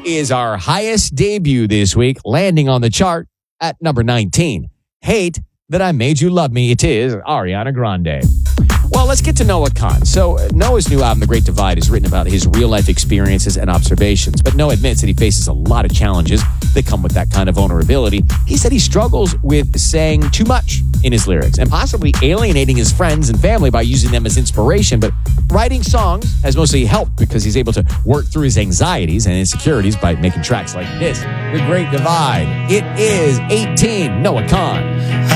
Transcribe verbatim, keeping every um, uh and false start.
is our highest debut this week, landing on the chart at number nineteen. Hate That I Made You Love Me. It is Ariana Grande. Well, let's get to Noah Kahan. So, uh, Noah's new album, The Great Divide, is written about his real-life experiences and observations. But Noah admits that he faces a lot of challenges that come with that kind of vulnerability. He said he struggles with saying too much in his lyrics and possibly alienating his friends and family by using them as inspiration. But writing songs has mostly helped because he's able to work through his anxieties and insecurities by making tracks like this, The Great Divide. It is eighteen, Noah Kahan.